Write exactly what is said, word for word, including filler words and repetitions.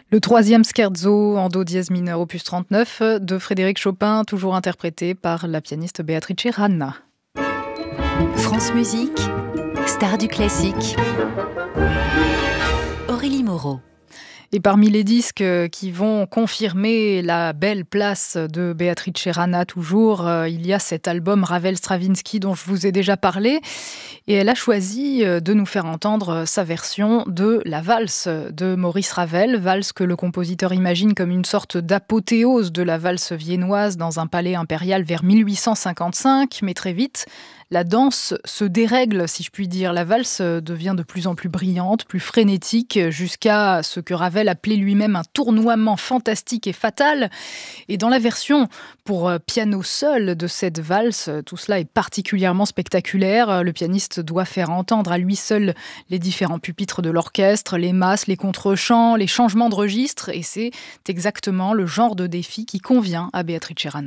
Le troisième scherzo en do dièse mineur opus trente-neuf de Frédéric Chopin, toujours interprété par la pianiste Beatrice Ranna. France Musique, star du classique. Aurélie Moreau. Et parmi les disques qui vont confirmer la belle place de Beatrice Ranna toujours, euh, il y a cet album Ravel-Stravinsky dont je vous ai déjà parlé. Et elle a choisi de nous faire entendre sa version de la valse de Maurice Ravel, valse que le compositeur imagine comme une sorte d'apothéose de la valse viennoise dans un palais impérial vers mille huit cent cinquante-cinq, mais très vite, la danse se dérègle, si je puis dire. La valse devient de plus en plus brillante, plus frénétique, jusqu'à ce que Ravel appelait lui-même un tournoiement fantastique et fatal. Et dans la version pour piano seul de cette valse, tout cela est particulièrement spectaculaire. Le pianiste doit faire entendre à lui seul les différents pupitres de l'orchestre, les masses, les contre-chants, les changements de registre. Et c'est exactement le genre de défi qui convient à Beatrice Ranna.